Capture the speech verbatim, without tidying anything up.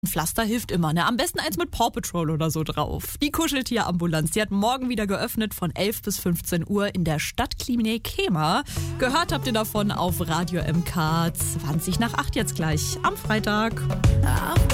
Ein Pflaster hilft immer, ne? Am besten eins mit Paw Patrol oder so drauf. Die Kuscheltierambulanz, die hat morgen wieder geöffnet von elf bis fünfzehn Uhr in der Stadtklinik Kemer. Gehört habt ihr davon auf Radio M K zwanzig nach acht jetzt gleich am Freitag.